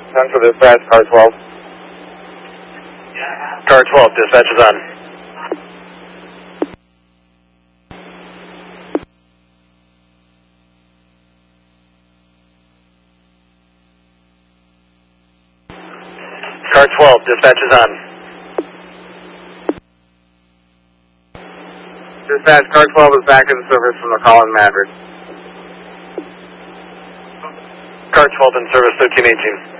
Central dispatch, car 12. Car 12, dispatch is on. Car 12, dispatch is on. Dispatch, car 12 is back in service from the call in Madrid. Car 12 in service, 1318.